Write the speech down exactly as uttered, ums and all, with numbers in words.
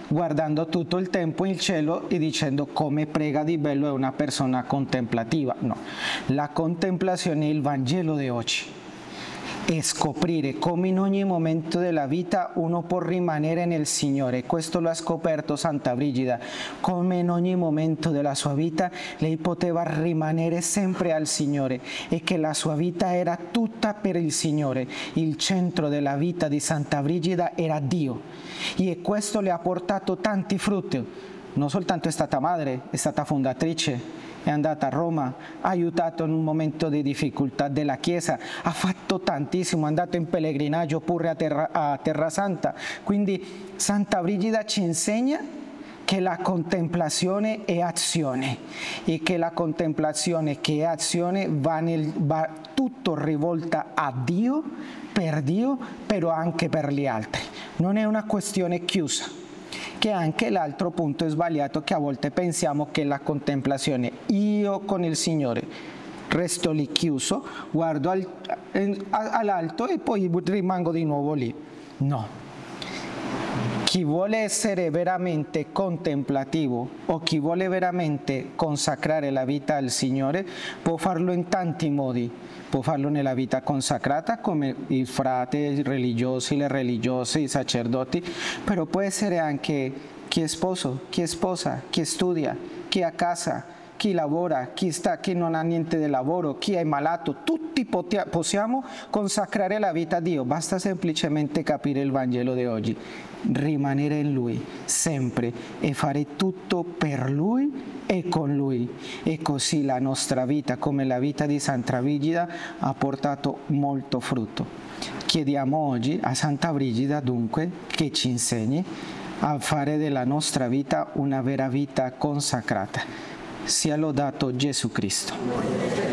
guardando tutto il tempo il cielo e dicendo come prega di bello è una persona contemplativa. No, la contemplazione è il Vangelo di oggi. E scoprire come in ogni momento della vita uno può rimanere nel Signore. Questo lo ha scoperto Santa Brigida, come in ogni momento della sua vita lei poteva rimanere sempre al Signore e che la sua vita era tutta per il Signore. Il centro della vita di Santa Brigida era Dio e questo le ha portato tanti frutti. Non soltanto è stata madre, è stata fondatrice, è andata a Roma, ha aiutato in un momento di difficoltà della Chiesa, ha fatto tantissimo, è andato in pellegrinaggio pure a Terra, a Terra Santa. Quindi Santa Brigida ci insegna che la contemplazione è azione e che la contemplazione che è azione va, nel, va tutto rivolta a Dio, per Dio, però anche per gli altri. Non è una questione chiusa. Che anche l'altro punto è sbagliato, che a volte pensiamo che la contemplazione, io con il Signore, resto lì chiuso, guardo al, all'alto e poi rimango di nuovo lì. No. Chi vuole essere veramente contemplativo o chi vuole veramente consacrare la vita al Signore può farlo in tanti modi. Può farlo nella vita consacrata come i frati, i religiosi, le religiose, i sacerdoti, però può essere anche chi è sposo, chi è sposa, chi studia, chi è a casa, chi lavora, chi, sta, chi non ha niente di lavoro, chi è malato. Tutti possiamo consacrare la vita a Dio, basta semplicemente capire il Vangelo di oggi, rimanere in Lui sempre e fare tutto per Lui e con Lui. E così la nostra vita, come la vita di Santa Brigida, ha portato molto frutto. Chiediamo oggi a Santa Brigida dunque che ci insegni a fare della nostra vita una vera vita consacrata. Sia lodato Gesù Cristo.